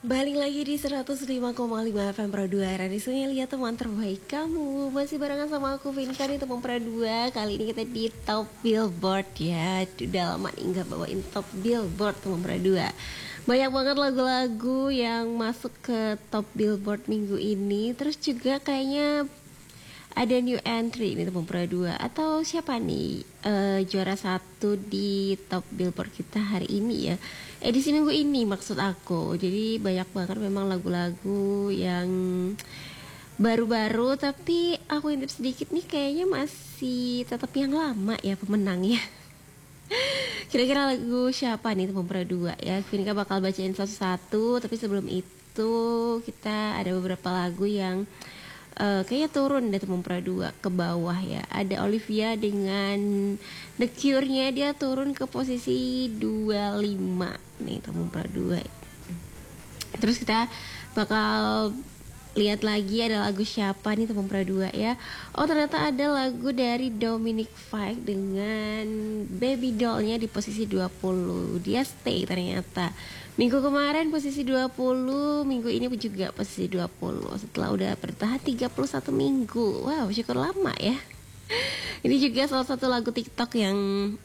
Balik lagi di 105,5 FM Pro 2 radionya lihat teman terbaik kamu. Masih barengan sama aku Vinka di teman Pro 2. Kali ini kita di Top Billboard ya. Udah lama nih gak bawain Top Billboard teman Pro 2. Banyak banget lagu-lagu yang masuk ke Top Billboard minggu ini. Terus juga kayaknya ada new entry nih teman Pro 2. Atau siapa nih juara satu di Top Billboard kita hari ini ya, edisi minggu ini maksud aku. Jadi banyak banget memang lagu-lagu yang baru-baru, tapi aku intip sedikit nih kayaknya masih tetap yang lama ya pemenangnya. Kira-kira lagu siapa nih teman Pro 2 ya? Vinka bakal bacain satu-satu, tapi sebelum itu kita ada beberapa lagu yang kayaknya turun deh teman Pro 2 ke bawah ya. Ada Olivia dengan The Cure-nya, dia turun ke posisi 25 nih teman Pro 2. Terus kita bakal lihat lagi ada lagu siapa nih teman Pro 2 ya. Oh ternyata ada lagu dari Dominic Fike dengan Baby Doll-nya di posisi 20. Dia stay ternyata. Minggu kemarin posisi 20, minggu ini juga posisi 20. Setelah udah bertahan 31 minggu. Wow, cukup lama ya. Ini juga salah satu lagu TikTok yang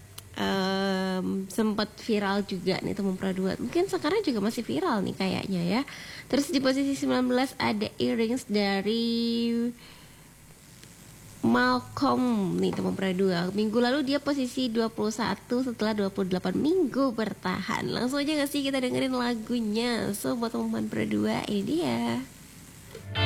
sempat viral juga nih teman Pro 2. Mungkin sekarang juga masih viral nih kayaknya ya. Terus di posisi 19 ada Earrings dari Malcolm nih teman Pro 2. Minggu lalu dia posisi 21 setelah 28 minggu bertahan. Langsung aja gak sih kita dengerin lagunya. So buat teman Pro 2 ini dia.